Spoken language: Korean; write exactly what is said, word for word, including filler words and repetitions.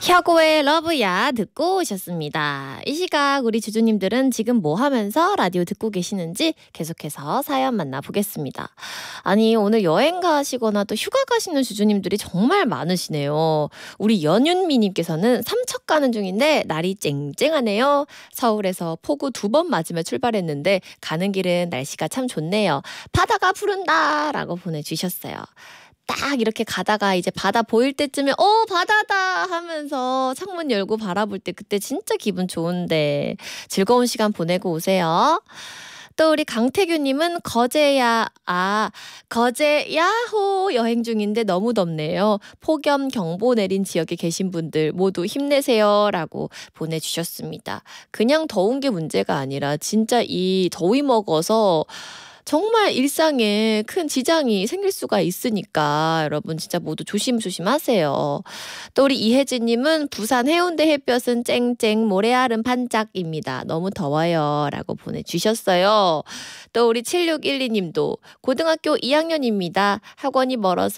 혁오의 러브야 듣고 오셨습니다. 이 시각 우리 주주님들은 지금 뭐 하면서 라디오 듣고 계시는지 계속해서 사연 만나보겠습니다. 아니 오늘 여행 가시거나 또 휴가 가시는 주주님들이 정말 많으시네요. 우리 연윤미님께서는 삼척 가는 중인데 날이 쨍쨍하네요. 서울에서 폭우 두 번 맞으며 출발했는데 가는 길은 날씨가 참 좋네요. 바다가 부른다 라고 보내주셨어요. 딱 이렇게 가다가 이제 바다 보일 때쯤에 어 바다다 하면서 창문 열고 바라볼 때 그때 진짜 기분 좋은데 즐거운 시간 보내고 오세요. 또 우리 강태규님은 거제야 아 거제 야호 여행 중인데 너무 덥네요. 폭염 경보 내린 지역에 계신 분들 모두 힘내세요 라고 보내주셨습니다. 그냥 더운 게 문제가 아니라 진짜 이 더위 먹어서 정말 일상에 큰 지장이 생길 수가 있으니까 여러분 진짜 모두 조심조심 하세요. 또 우리 이혜진님은 부산 해운대 햇볕은 쨍쨍 모래알은 반짝입니다. 너무 더워요 라고 보내주셨어요. 또 우리 칠육일이님도 고등학교 이 학년입니다. 학원이 멀어서